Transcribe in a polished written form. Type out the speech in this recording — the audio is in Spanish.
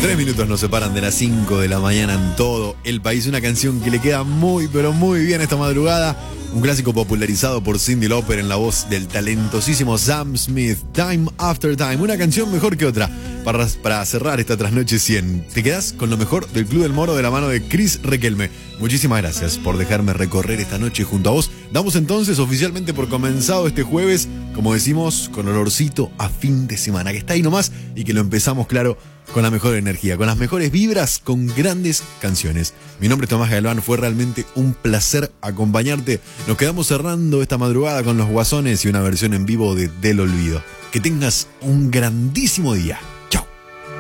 3 minutos nos separan de las 5 de la mañana en todo el país. Una canción que le queda muy, pero muy bien esta madrugada. Un clásico popularizado por Cyndi Lauper en la voz del talentosísimo Sam Smith. Time After Time. Una canción mejor que otra para cerrar esta trasnoche 100. Te quedás con lo mejor del Club del Moro de la mano de Chris Requelme. Muchísimas gracias por dejarme recorrer esta noche junto a vos. Damos entonces oficialmente por comenzado este jueves, como decimos, con olorcito a fin de semana, que está ahí nomás y que lo empezamos, claro, con la mejor energía, con las mejores vibras, con grandes canciones. Mi nombre es Tomás Galván, fue realmente un placer acompañarte. Nos quedamos cerrando esta madrugada con Los Guasones y una versión en vivo de Del Olvido. Que tengas un grandísimo día.